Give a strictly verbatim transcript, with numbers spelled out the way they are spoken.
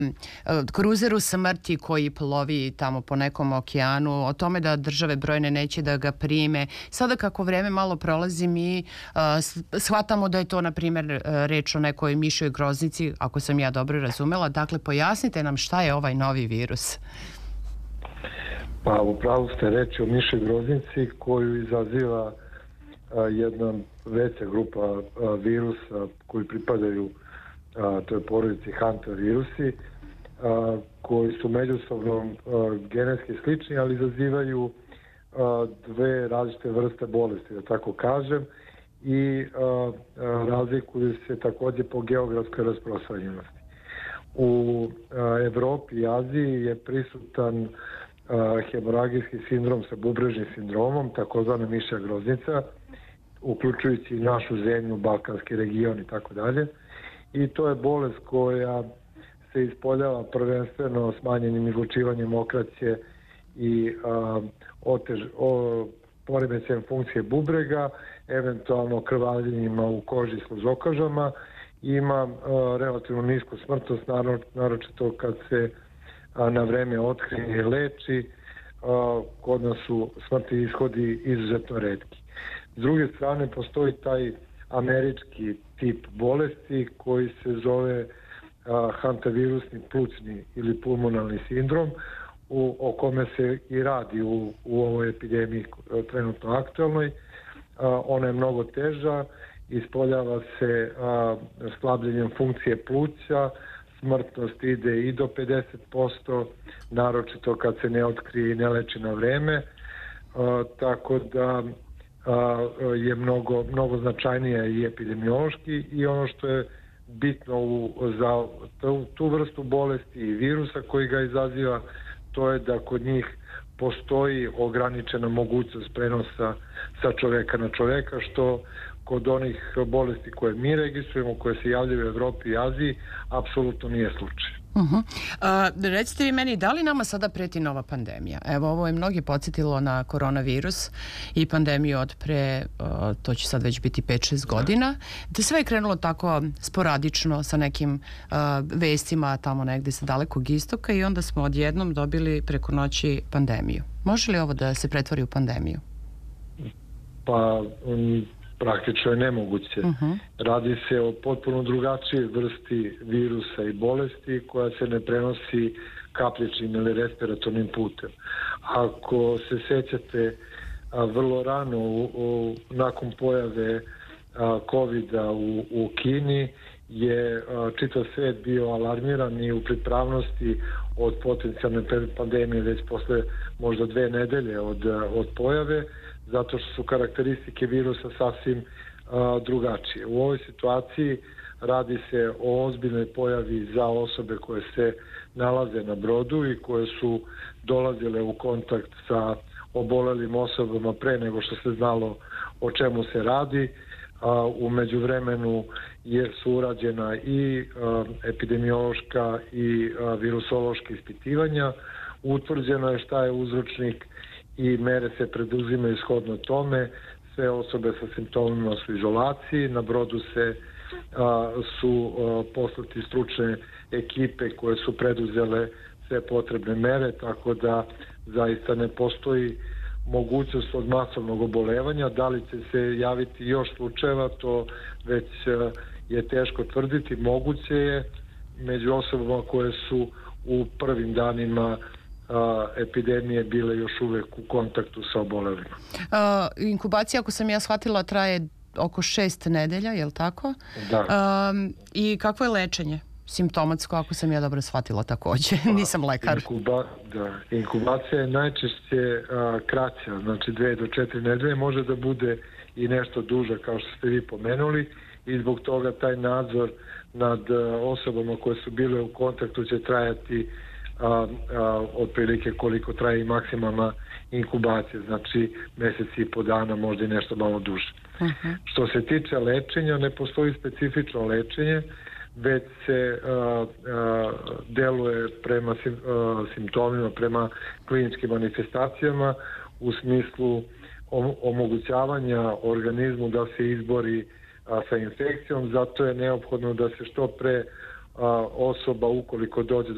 kruzeru smrti koji plovi tamo po nekom okeanu, o tome da države brojne neće da ga prime. Sada kako vreme malo prolazi, mi shvatamo da je to, na primjer, reč o nekoj mišoj groznici, ako sam ja dobro razumela. Dakle, pojasnite nam šta je ovaj novi virus. Pa, upravo ste reći o mišoj groznici koju izaziva jedna veća grupa virusa koji pripadaju toj porodici hantavirusi, koji su međusobno genetski slični, ali izazivaju dve različite vrste bolesti, da tako kažem, i razlikuju se također po geografskoj rasprostranjenosti. U Evropi i Aziji je prisutan hemoragijski sindrom sa bubrežnim sindromom, takozvana mišja groznica, uključujući našu zemlju, Balkanski region i tako dalje. I to je bolest koja se ispoljava prvenstveno smanjenim izlučivanjem mokraće i a, otež, o, poremećajem funkcije bubrega, eventualno krvavljenjima u koži s sluzokožama. Ima a, relativno nisku smrtnost, naročito kad se a, na vreme otkrije i leči. A, kod nas su smrtni ishodi izuzetno retki. S druge strane, postoji taj američki tip bolesti koji se zove a, hantavirusni plućni ili pulmonalni sindrom, u, o kome se i radi u, u ovoj epidemiji trenutno aktualnoj. A, ona je mnogo teža, ispoljava se a, slabljenjem funkcije pluća, smrtnost ide i do pedeset posto, naročito kad se ne otkrije i ne leči na vreme, a, tako da je mnogo, mnogo značajnija i epidemiološki, i ono što je bitno u, za tu, tu vrstu bolesti i virusa koji ga izaziva, to je da kod njih postoji ograničena mogućnost prenosa sa čoveka na čoveka, što kod onih bolesti koje mi registrujemo, koje se javljaju u Evropi i Aziji, apsolutno nije slučaj. Uh -huh. uh, recite vi meni, da li nama sada preti nova pandemija? Evo, ovo je mnogi podsjetilo na koronavirus i pandemiju od pre, uh, to će sad već biti pet šest godina. Da sve je krenulo tako sporadično sa nekim uh, vestima tamo negde sa dalekog istoka i onda smo odjednom dobili preko noći pandemiju. Može li ovo da se pretvori u pandemiju? Pa... Um... praktično je nemoguće. Uh -huh. Radi se o potpuno drugačijoj vrsti virusa i bolesti koja se ne prenosi kapljičnim ili respiratornim putem. Ako se sećate, a, vrlo rano u, u, nakon pojave kovida u, u Kini je a, čitav svet bio alarmiran i u pripravnosti od potencijalne pandemije već posle možda dve nedelje od, od pojave, zato što su karakteristike virusa sasvim a, drugačije. U ovoj situaciji radi se o ozbiljnoj pojavi za osobe koje se nalaze na brodu i koje su dolazile u kontakt sa obolelim osobama pre nego što se znalo o čemu se radi. A, u međuvremenu je su urađena i a, epidemiološka i a, virusološka ispitivanja. Utvrđeno je šta je uzročnik i mere se preduzimaju shodno tome. Sve osobe sa simptomima su u izolaciji. Na brodu se a, su a, poslati stručne ekipe koje su preduzele sve potrebne mere, tako da zaista ne postoji mogućnost od masovnog obolevanja. Da li će se javiti još slučajeva, to već a, je teško tvrditi. Moguće je među osobama koje su u prvim danima A, epidemije bile još uvek u kontaktu sa obolelima. A, inkubacija, ako sam ja shvatila, traje oko šest nedelja, je li tako? Da. A, I kakvo je lečenje? Simptomatsko, ako sam ja dobro shvatila takođe. Pa, nisam lekar. Inkuba, da. Inkubacija je najčešće a, kraća, znači dve do četiri nedelje, može da bude i nešto duža, kao što ste vi pomenuli, i zbog toga taj nadzor nad a, osobama koje su bile u kontaktu će trajati A, a, otprilike koliko traje i maksimalna inkubacija, znači meseci i po dana, možda i nešto malo duže. Uh -huh. Što se tiče lečenja, ne postoji specifično lečenje, već se a, a, deluje prema sim, a, simptomima, prema kliničkim manifestacijama u smislu omogućavanja organizmu da se izbori a, sa infekcijom. Zato je neophodno da se što pre a, osoba, ukoliko dođe do